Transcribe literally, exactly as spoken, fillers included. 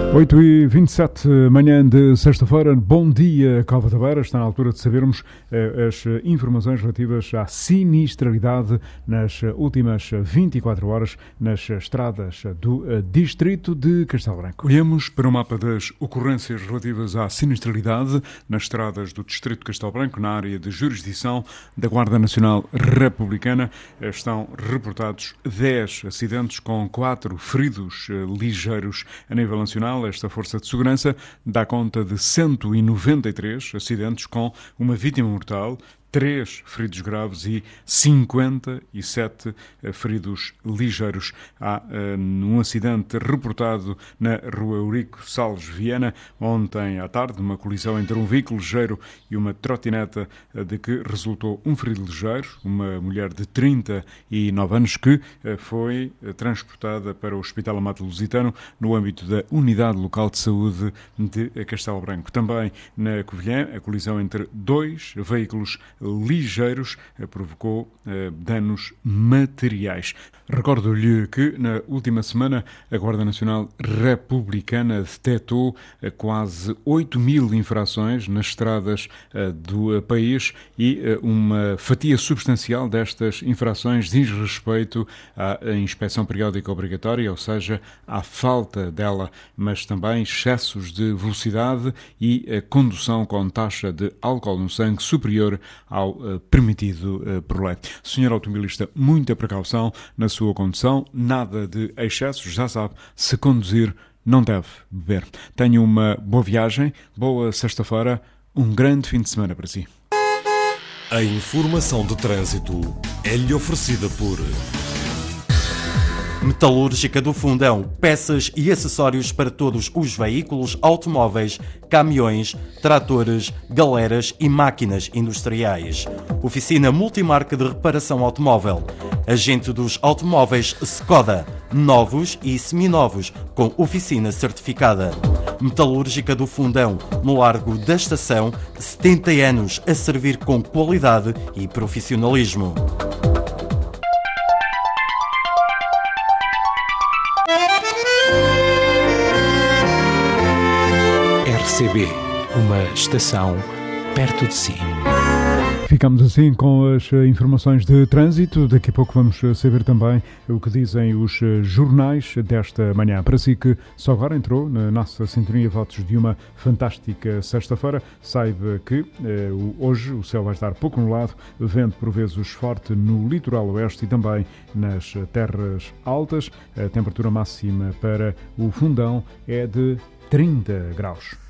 oito e vinte e sete, manhã de sexta-feira. Bom dia, Cova da Beira. Está na altura de sabermos eh, as informações relativas à sinistralidade nas últimas vinte e quatro horas nas estradas do eh, distrito de Castelo Branco. Olhamos para o mapa das ocorrências relativas à sinistralidade nas estradas do distrito de Castelo Branco, na área de jurisdição da Guarda Nacional Republicana. Estão reportados dez acidentes com quatro feridos eh, ligeiros a nível nacional. Esta força de segurança dá conta de cento e noventa e três acidentes com uma vítima mortal, três feridos graves e cinquenta e sete feridos ligeiros. Há uh, um acidente reportado na rua Eurico Salles Viana, ontem à tarde, uma colisão entre um veículo ligeiro e uma trotineta, uh, de que resultou um ferido ligeiro, uma mulher de trinta e nove anos que uh, foi uh, transportada para o Hospital Amato Lusitano no âmbito da Unidade Local de Saúde de Castelo Branco. Também na Covilhã, a colisão entre dois veículos ligeiros provocou eh, danos materiais. Recordo-lhe que na última semana a Guarda Nacional Republicana detectou eh, quase oito mil infrações nas estradas eh, do eh, país e eh, uma fatia substancial destas infrações diz respeito à inspeção periódica obrigatória, ou seja, à falta dela, mas também excessos de velocidade e eh, condução com taxa de álcool no sangue superior ao uh, permitido uh, por lei. Senhor automobilista, muita precaução na sua condução, nada de excessos, já sabe, se conduzir não deve beber. Tenha uma boa viagem, boa sexta-feira, um grande fim de semana para si. A informação de trânsito é-lhe oferecida por Metalúrgica do Fundão, peças e acessórios para todos os veículos, automóveis, caminhões, tratores, galeras e máquinas industriais. Oficina multimarca de reparação automóvel. Agente dos automóveis Skoda, novos e seminovos, com oficina certificada. Metalúrgica do Fundão, no Largo da Estação, setenta anos a servir com qualidade e profissionalismo. R C B, uma estação perto de si. Ficamos assim com as informações de trânsito. Daqui a pouco vamos saber também o que dizem os jornais desta manhã. Para si que só agora entrou na nossa sintonia, votos de uma fantástica sexta-feira, saiba que eh, hoje o céu vai estar pouco nublado, vento por vezes forte no litoral oeste e também nas terras altas. A temperatura máxima para o Fundão é de trinta graus.